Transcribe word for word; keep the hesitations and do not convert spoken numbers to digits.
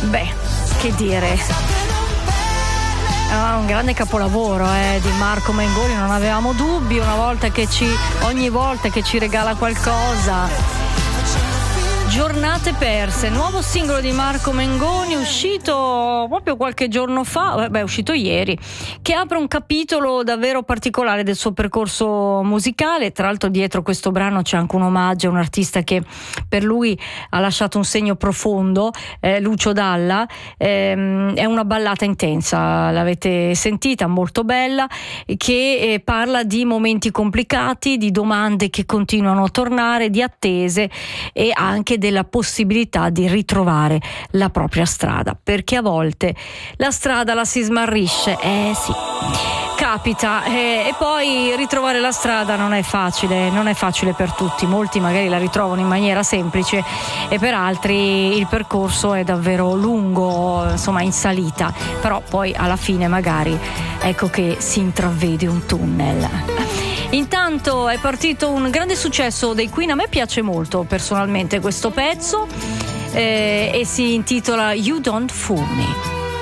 Beh, che dire, è un grande capolavoro eh, di Marco Mengoni, non avevamo dubbi, una volta che ci, ogni volta che ci regala qualcosa. Giornate perse, nuovo singolo di Marco Mengoni uscito proprio qualche giorno fa, beh è uscito ieri, che apre un capitolo davvero particolare del suo percorso musicale. Tra l'altro dietro questo brano c'è anche un omaggio a un artista che per lui ha lasciato un segno profondo, eh, Lucio Dalla. Ehm, è una ballata intensa, l'avete sentita, molto bella, che eh, parla di momenti complicati, di domande che continuano a tornare, di attese e anche della possibilità di ritrovare la propria strada, perché a volte la strada la si smarrisce, eh sì, capita, eh, e poi ritrovare la strada non è facile, non è facile per tutti, molti magari la ritrovano in maniera semplice e per altri il percorso è davvero lungo, insomma in salita, però poi alla fine magari ecco che si intravede un tunnel. Intanto è partito un grande successo dei Queen, a me piace molto personalmente questo pezzo eh, e si intitola You Don't Fool Me.